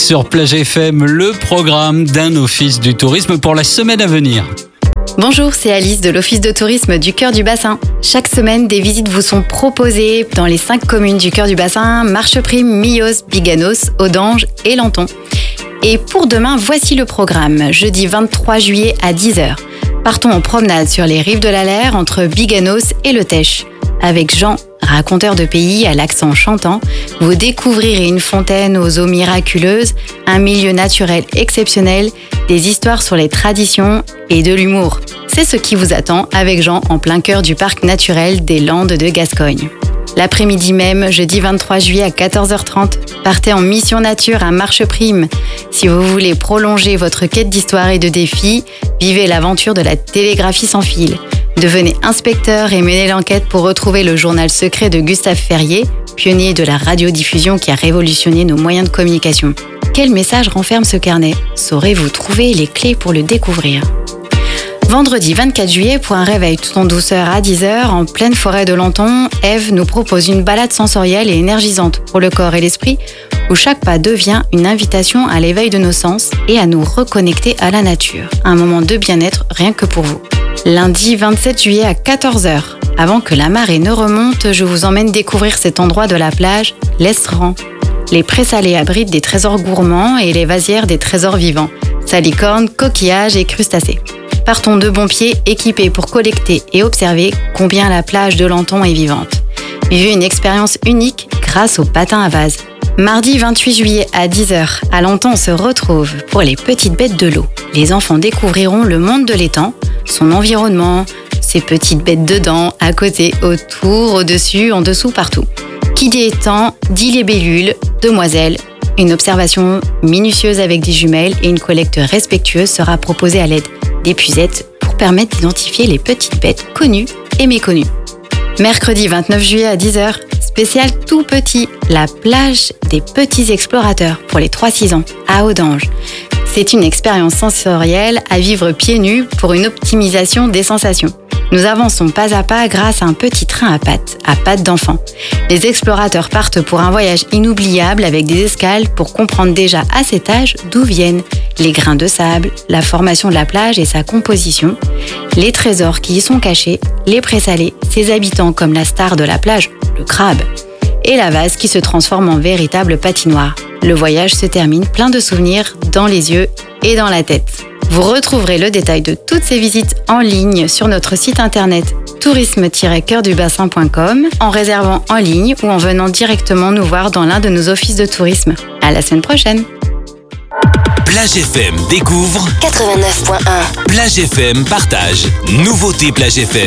sur Plage FM, le programme d'un office du tourisme pour la semaine à venir. Bonjour, c'est Alice de l'Office de tourisme du Cœur du Bassin. Chaque semaine, des visites vous sont proposées dans les 5 communes du Cœur du Bassin, Marcheprime, Millos, Biganos, Audange et Lanton. Et pour demain, voici le programme. Jeudi 23 juillet à 10h. Partons en promenade sur les rives de l'Aller entre Biganos et Le Teche. Avec Jean, raconteur de pays à l'accent chantant, vous découvrirez une fontaine aux eaux miraculeuses, un milieu naturel exceptionnel, des histoires sur les traditions et de l'humour. C'est ce qui vous attend avec Jean en plein cœur du parc naturel des Landes de Gascogne. L'après-midi même, jeudi 23 juillet à 14h30, partez en mission nature à Marcheprime. Si vous voulez prolonger votre quête d'histoire et de défis, vivez l'aventure de la télégraphie sans fil. Devenez inspecteur et menez l'enquête pour retrouver le journal secret de Gustave Ferrier, pionnier de la radiodiffusion qui a révolutionné nos moyens de communication. Quel message renferme ce carnet? Saurez-vous trouver les clés pour le découvrir? Vendredi 24 juillet, pour un réveil tout en douceur à 10h, en pleine forêt de Lanton, Eve nous propose une balade sensorielle et énergisante pour le corps et l'esprit, où chaque pas devient une invitation à l'éveil de nos sens et à nous reconnecter à la nature. Un moment de bien-être rien que pour vous. Lundi 27 juillet à 14h. Avant que la marée ne remonte, je vous emmène découvrir cet endroit de la plage, l'Estran. Les prés salés abritent des trésors gourmands et les vasières des trésors vivants, salicornes, coquillages et crustacés. Partons de bon pied, équipés pour collecter et observer combien la plage de Lanton est vivante. Vivez une expérience unique grâce au patin à vase. Mardi 28 juillet à 10h, à Lanton, on se retrouve pour les petites bêtes de l'eau. Les enfants découvriront le monde de l'étang, son environnement, ses petites bêtes dedans, à côté, autour, au-dessus, en dessous, partout. Qui dit étang, dit libellules, demoiselles. Une observation minutieuse avec des jumelles et une collecte respectueuse sera proposée à l'aide d'épuisettes pour permettre d'identifier les petites bêtes connues et méconnues. Mercredi 29 juillet à 10h, spécial tout petit, la plage des petits explorateurs pour les 3-6 ans à Audange. C'est une expérience sensorielle à vivre pieds nus pour une optimisation des sensations. Nous avançons pas à pas grâce à un petit train à pattes d'enfant. Les explorateurs partent pour un voyage inoubliable avec des escales pour comprendre déjà à cet âge d'où viennent les grains de sable, la formation de la plage et sa composition, les trésors qui y sont cachés, les prés salés, ses habitants comme la star de la plage, le crabe, et la vase qui se transforme en véritable patinoire. Le voyage se termine plein de souvenirs dans les yeux et dans la tête. Vous retrouverez le détail de toutes ces visites en ligne sur notre site internet tourisme-coeurdubassin.com en réservant en ligne ou en venant directement nous voir dans l'un de nos offices de tourisme. À la semaine prochaine. Plage FM découvre 89.1. Plage FM partage. Nouveauté Plage FM.